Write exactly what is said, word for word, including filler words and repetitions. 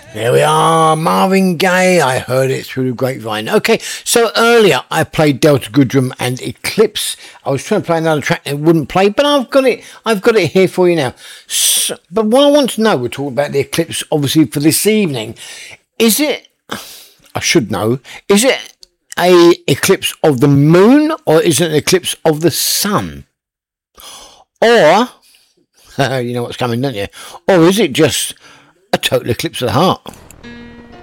There we are, Marvin Gaye. I heard it through the grapevine. Okay, so earlier I played Delta Goodrem and Eclipse. I was trying to play another track that wouldn't play, but I've got it. I've got it here for you now. So, but what I want to know, we're talking about the Eclipse, obviously for this evening. Is it? I should know. Is it a eclipse of the moon, or is it an eclipse of the sun? Or you know what's coming, don't you? Or is it just a total eclipse of the heart?